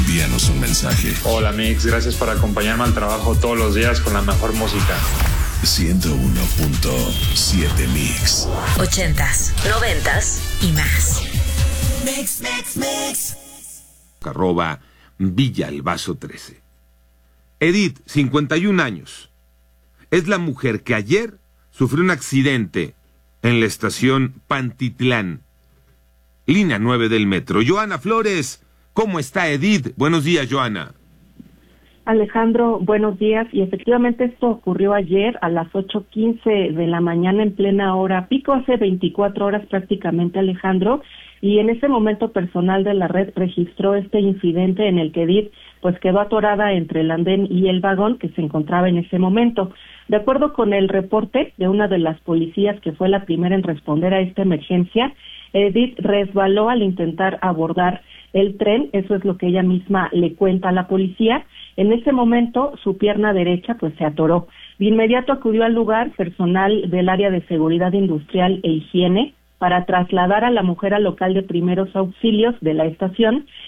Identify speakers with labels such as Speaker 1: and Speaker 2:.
Speaker 1: envíanos un mensaje.
Speaker 2: Hola Mix, gracias por acompañarme al trabajo todos los días con la mejor música.
Speaker 1: 101.7 Mix.
Speaker 3: 80s, 90s y más.
Speaker 4: Mix. @Villalbazo13. Edith, 51 años. Es la mujer que ayer sufrió un accidente en la estación Pantitlán, línea 9 del metro. Joana Flores, ¿cómo está Edith? Buenos días, Joana.
Speaker 5: Alejandro, buenos días. Y efectivamente esto ocurrió ayer a las 8:15 de la mañana en plena hora pico, hace 24 horas prácticamente, Alejandro. Y en ese momento personal de la red registró este incidente en el que Edith pues quedó atorada entre el andén y el vagón que se encontraba en ese momento. De acuerdo con el reporte de una de las policías que fue la primera en responder a esta emergencia, Edith resbaló al intentar abordar el tren, eso es lo que ella misma le cuenta a la policía. En ese momento su pierna derecha pues se atoró. De inmediato acudió al lugar personal del área de seguridad industrial e higiene para trasladar a la mujer al local de primeros auxilios de la estación